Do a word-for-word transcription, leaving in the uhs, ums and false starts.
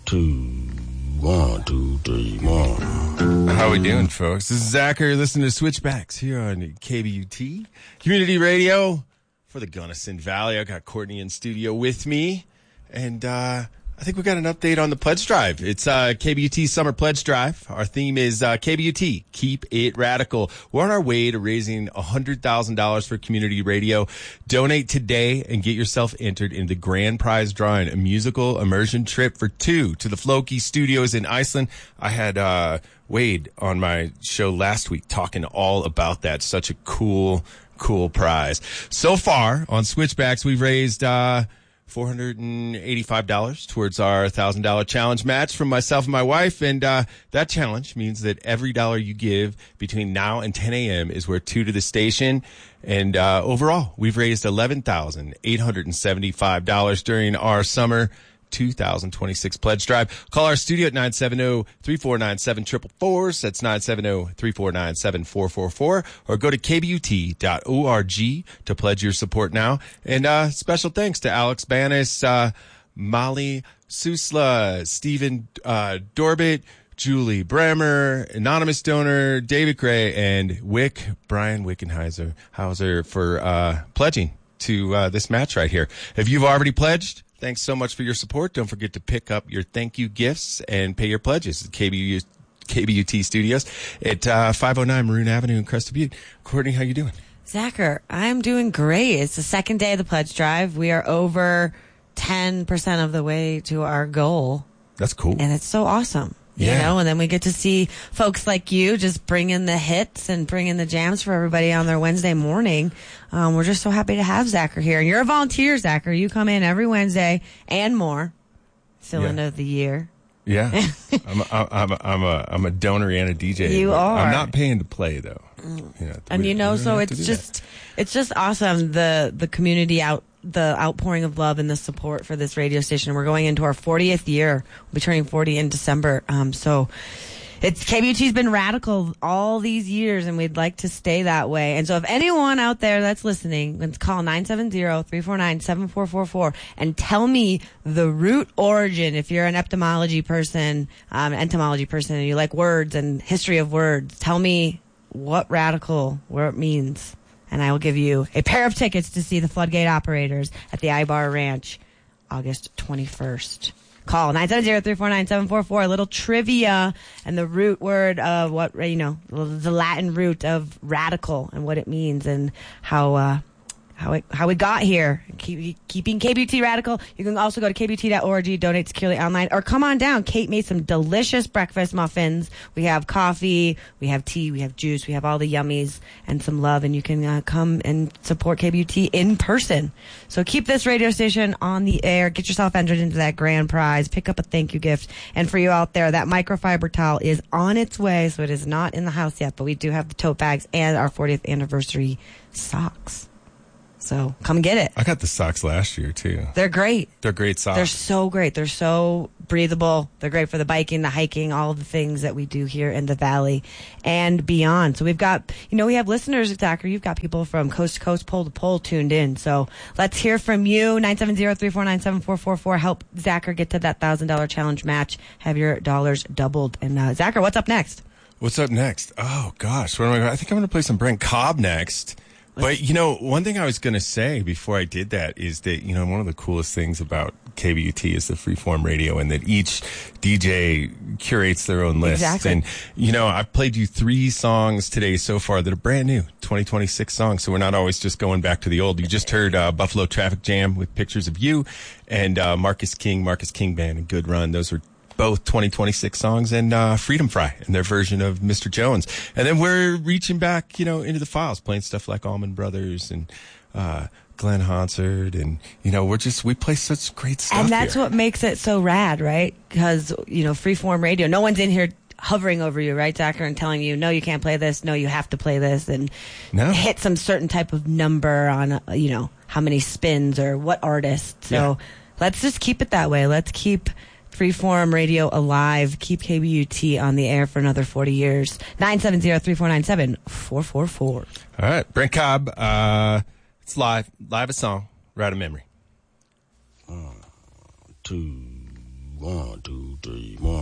two, one, two, three, one. How we doing, folks? This is Zachary. Listening to Switchbacks here on K B U T Community Radio for the Gunnison Valley. I got Courtney in studio with me, and uh, I think we got an update on the pledge drive. It's uh, K B U T Summer Pledge Drive. Our theme is uh, K B U T, Keep It Radical. We're on our way to raising one hundred thousand dollars for community radio. Donate today and get yourself entered in the grand prize drawing, a musical immersion trip for two to the Floki Studios in Iceland. I had uh, Wade on my show last week talking all about that. Such a cool, cool prize. So far on Switchbacks, we've raised uh, four hundred eighty-five dollars towards our one thousand dollars challenge match from myself and my wife. And uh, that challenge means that every dollar you give between now and ten a.m. is worth two to the station. And uh, overall, we've raised eleven thousand eight hundred seventy-five dollars during our summer two thousand twenty-six pledge drive. Call our studio at nine seven zero, three four nine, seven four four four. That's nine seven zero, three four nine, seven four four four. Or go to k b u t dot org to pledge your support now. And uh, special thanks to Alex Banis, uh, Molly Susla, Stephen uh, Dorbit, Julie Bremer, Anonymous Donor, David Gray, and Wick, Brian Wickenheiser Hauser for uh, pledging to uh, this match right here. If you've already pledged, thanks so much for your support. Don't forget to pick up your thank you gifts and pay your pledges at K B U, K B U T Studios at uh, five oh nine Maroon Avenue in Crested Butte. Courtney, how you doing? Zachar, I'm doing great. It's the second day of the pledge drive. We are over ten percent of the way to our goal. That's cool. And it's so awesome. Yeah. You know, and then we get to see folks like you just bring in the hits and bring in the jams for everybody on their Wednesday morning. Um, we're just so happy to have Zachar here. And you're a volunteer, Zachar. You come in every Wednesday and more. Fill Yeah. end of the year. Yeah. I'm, a, I'm, a, I'm, a, I'm a donor and a D J. You are. I'm not paying to play, though. You know, And we- you know, we don't so have to it's do just, it's just awesome. The, the community out, the outpouring of love and the support for this radio station. We're going into our fortieth year. We'll be turning forty in December. Um, so it's K B U T's been radical all these years, and we'd like to stay that way. And so if anyone out there that's listening, let's call nine seven zero, three four nine, seven four four four and tell me the root origin. If you're an etymology person, um, entomology person, and you like words and history of words, tell me what radical, where it means. And I will give you a pair of tickets to see the Floodgate Operators at the Ibar Ranch, August twenty-first. Call nine seven zero, three four nine, seven four four. A little trivia and the root word of what, you know, the Latin root of radical and what it means and how, uh, how it, how it got here. Keep, keeping K B U T radical. You can also go to k b u t dot org, donate securely online, or come on down. Kate made some delicious breakfast muffins. We have coffee, we have tea, we have juice, we have all the yummies and some love, and you can uh, come and support K B U T in person. So keep this radio station on the air. Get yourself entered into that grand prize. Pick up a thank you gift. And for you out there, that microfiber towel is on its way, so it is not in the house yet, but we do have the tote bags and our fortieth anniversary socks. So come get it. I got the socks last year, too. They're great. They're great socks. They're so great. They're so breathable. They're great for the biking, the hiking, all of the things that we do here in the valley and beyond. So we've got, you know, we have listeners, Zachary. You've got people from coast to coast, pole to pole tuned in. So let's hear from you. nine seven zero, three four nine, seven four four four. Help Zachary get to that one thousand dollars challenge match. Have your dollars doubled. And uh, Zachary, what's up next? What's up next? Oh, gosh. What am I going I think I'm going to play some Brent Cobb next. But, you know, one thing I was going to say before I did that is that, you know, one of the coolest things about K B U T is the freeform radio, and that each D J curates their own list. Exactly. And, you know, I've played you three songs today so far that are brand new, twenty twenty-six songs. So we're not always just going back to the old. You just heard uh, Buffalo Traffic Jam with Pictures of You, and uh, Marcus King, Marcus King Band, and Good Run. Those were both twenty twenty-six songs, and uh, Freedom Fry and their version of Mister Jones. And then we're reaching back, you know, into the files, playing stuff like Allman Brothers and uh, Glenn Hansard, and, you know, we're just, we play such great stuff And that's here. what makes it so rad, right? Because, you know, freeform radio, no one's in here hovering over you, right, Zachary, and telling you, no, you can't play this, no, you have to play this, and No. hit some certain type of number on, uh, you know, how many spins or what artist. So Yeah. let's just keep it that way. Let's keep freeform radio alive. Keep K B U T on the air for another forty years. nine seven zero, three four nine, seven four four four. All right. Brent Cobb, uh, it's live. Live a song. Right of memory. One, two, One, two, three, more.